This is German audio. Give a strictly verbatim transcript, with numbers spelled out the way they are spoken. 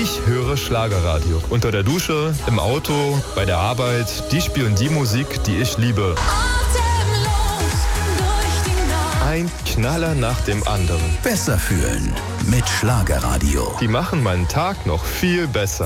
Ich höre Schlagerradio. Unter der Dusche, im Auto, bei der Arbeit. Die spielen die Musik, die ich liebe. Ein Knaller nach dem anderen. Besser fühlen mit Schlagerradio. Die machen meinen Tag noch viel besser.